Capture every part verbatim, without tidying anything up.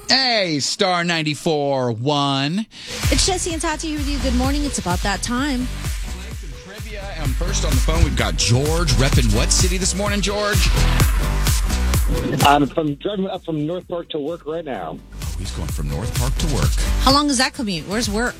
Hey, Star ninety-four point one. It's Jesse and Tati with you. Good morning. It's about that time. Trivia. And first on the phone, we've got George repping what city this morning, George? I'm from driving up from North Park to work right now. Oh, he's going from North Park to work. How long is that commute? Where's work?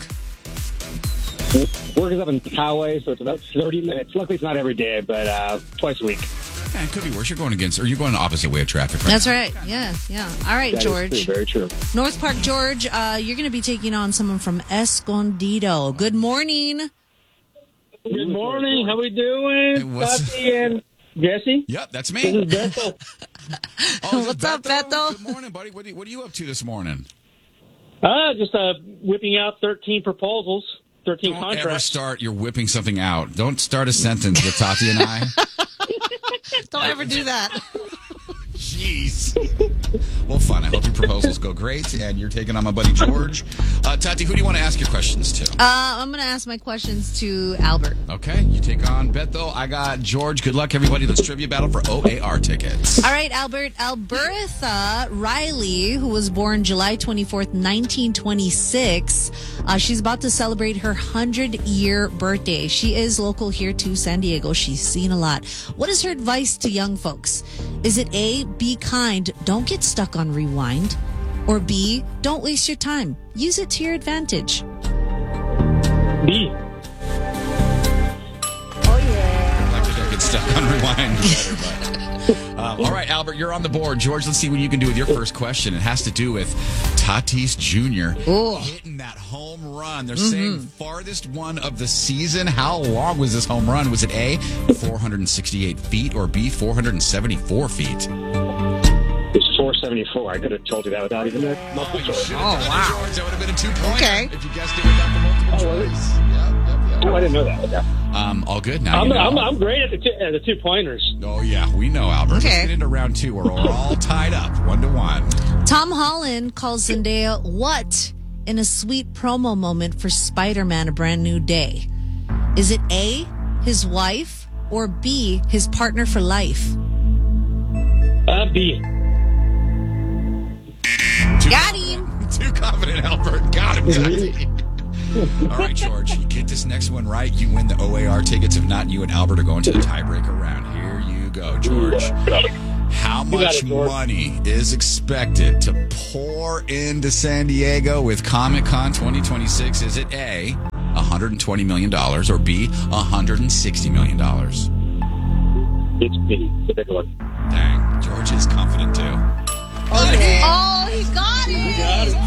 Work is up in Poway, so it's about thirty minutes. Luckily, it's not every day, but uh, twice a week. Yeah, it could be worse. You're going against, or you're going the opposite way of traffic, right? That's right. Yeah, yeah. All right, That George. is true, very true. North Park, George, uh, you're going to be taking on someone from Escondido. Good morning. Good morning. How we doing? Hey, what's- Tati and Jesse? Yep, that's me. This is Bethel. Oh, is it What's up, Beto? Good morning, buddy. What are, you, what are you up to this morning? Uh, just uh, whipping out thirteen proposals, thirteen Don't ever contracts. start you're whipping something out. Don't start a sentence with Tati and I. Don't ever do that. Jeez. Well, fun. I hope your proposals go great, and you're taking on my buddy George. Uh, Tati, who do you want to ask your questions to? Uh, I'm going to ask my questions to Albert. Okay, you take on Bethel. I got George. Good luck, everybody. Let's trivia battle for O A R tickets. All right, Albert. Albertha Riley, who was born July twenty-fourth, nineteen twenty-six. Uh, she's about to celebrate her hundred-year birthday. She is local here to San Diego. She's seen a lot. What is her advice to young folks? Is it A, be kind, don't get stuck on rewind? Or B, don't waste your time, use it to your advantage? B. Like to don't get stuck on rewind. Better, but, um, all right, Albert, you're on the board. George, let's see what you can do with your first question. It has to do with Tatis Junior Ooh. hitting that home run. They're saying farthest one of the season. How long was this home run? Was it A, four hundred sixty-eight feet, or B, four hundred seventy-four feet? It's four seventy-four. I could have told you that without even a multiple choice. Oh, wow. George, that would have been a two-pointer Okay. if you guessed it without the multiple Oh, really? choice. Yep, yep, yep. Oh, I didn't know that. Okay. Um, all good now. I'm, You know. I'm, I'm great at the two, at the two pointers. Oh, yeah, we know, Albert. Let's Okay. get into round two where we're all tied up, one to one. Tom Holland calls Zendaya what in a sweet promo moment for Spider-Man A Brand New Day? Is it A, his wife, or B, his partner for life? Uh, B. Too Got confident. Too confident, Albert. Got him, Tati. All right, George, you get this next one right, you win the O A R tickets. If not, you and Albert are going to the tiebreaker round. Here you go, George. How You got much it, George. money is expected to pour into San Diego with Comic-Con twenty twenty-six? Is it A, one hundred twenty million dollars, or B, one hundred sixty million dollars? It's B. It's a big one. Dang, George is confident, too. Oh, he got it! Got it.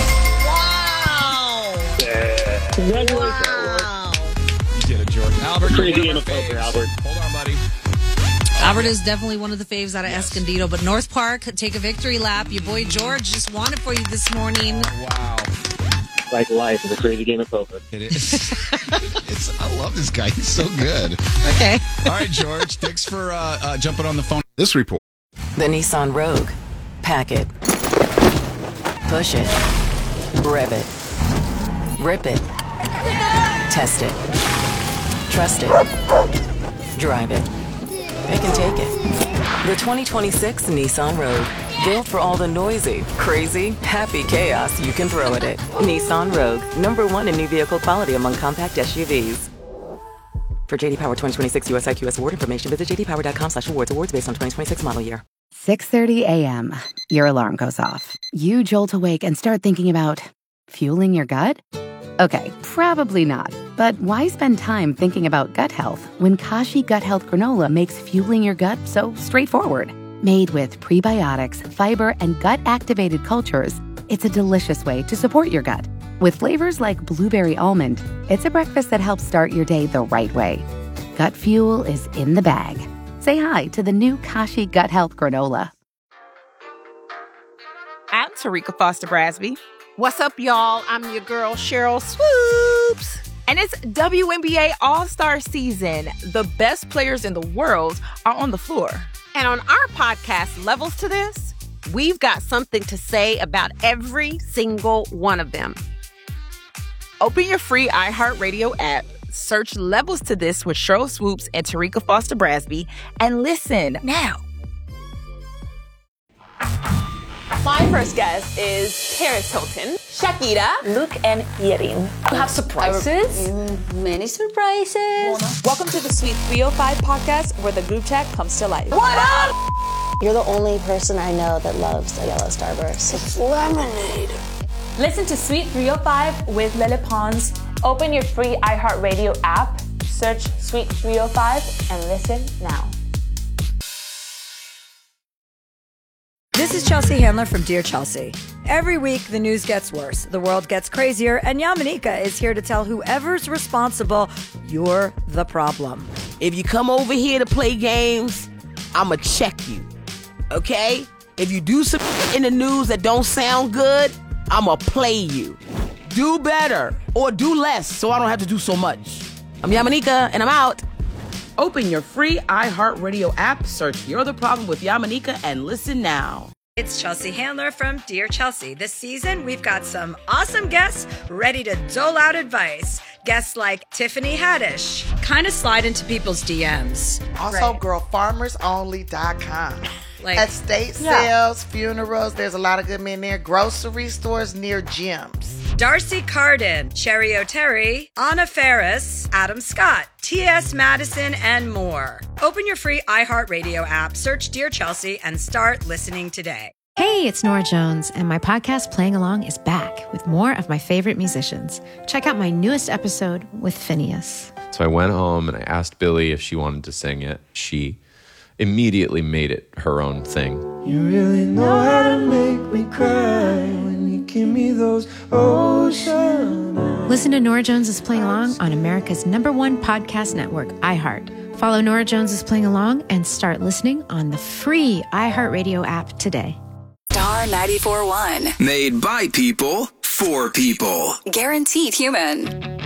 Wow! Yeah. Congratulations. Wow! You did it, George. Albert, you're Crazy one game of of our poker, faves. Albert. Hold on, buddy. Albert is definitely one of the faves out of Escondido, but North Park, take a victory lap. Your boy George just won it for you this morning. Wow. Like life is a crazy game of poker. It is. it's, I love this guy. He's so good. Okay. All right, George. Thanks for uh, uh, jumping on the phone. This report. The Nissan Rogue. Pack it. Push it. Rev it. Rip it. Test it. Trust it. Drive it. It can take it. The twenty twenty-six Nissan Rogue. Built for all the noisy, crazy, happy chaos you can throw at it. Nissan Rogue. Number one in new vehicle quality among compact S U Vs. For J D Power twenty twenty-six U S I Q S award information, visit j d power dot com slash awards. Awards based on twenty twenty-six model year. six thirty a.m. Your alarm goes off. You jolt awake and start thinking about fueling your gut? Okay, probably not. But why spend time thinking about gut health when Kashi Gut Health Granola makes fueling your gut so straightforward? Made with prebiotics, fiber, and gut-activated cultures, it's a delicious way to support your gut. With flavors like blueberry almond, it's a breakfast that helps start your day the right way. Gut fuel is in the bag. Say hi to the new Kashi Gut Health Granola. I'm Tarika Foster Brasby. What's up, y'all? I'm your girl, Cheryl Swoops. And it's W N B A All-Star Season. The best players in the world are on the floor. And on our podcast, Levels to This, we've got something to say about every single one of them. Open your free iHeartRadio app, search Levels to This with Cheryl Swoops and Tarika Foster Brasby, and listen now. My first guest is Paris Hilton, Shakira, Luke, and Yerin. You have surprises? Many surprises. Welcome to the Sweet three oh five podcast, where the group chat comes to life. What up? You're the only person I know that loves a yellow starburst. It's lemonade. Listen to Sweet three oh five with Lele Pons. Open your free iHeartRadio app, search Sweet three oh five, and listen now. This is Chelsea Handler from Dear Chelsea. Every week, the news gets worse, the world gets crazier, and Yamanika is here to tell whoever's responsible, you're the problem. If you come over here to play games, I'ma check you, okay? If you do some in the news that don't sound good, I'ma play you. Do better, or do less, so I don't have to do so much. I'm Yamanika, and I'm out. Open your free iHeartRadio app, search You're the Problem with Yamanika, and listen now. It's Chelsea Handler from Dear Chelsea. This season, we've got some awesome guests ready to dole out advice. Guests like Tiffany Haddish, kind of slide into people's D Ms. Also, right. girl farmers only dot com. Like, estate yeah. sales, funerals, there's a lot of good men there. Grocery stores near gyms. Darcy Carden, Cherry O'Terry, Anna Ferris, Adam Scott, T S Madison, and more. Open your free iHeartRadio app, search Dear Chelsea, and start listening today. Hey, it's Nora Jones, and my podcast Playing Along is back with more of my favorite musicians. Check out my newest episode with Phineas. So I went home and I asked Billie if she wanted to sing it. She immediately made it her own thing. You really know how to make me cry when you give me those ocean eyes. Listen to Nora Jones' Playing Along on America's number one podcast network, iHeart. Follow Nora Jones' Playing Along and start listening on the free iHeartRadio app today. Star ninety-four point one. Made by people, for people. Guaranteed human.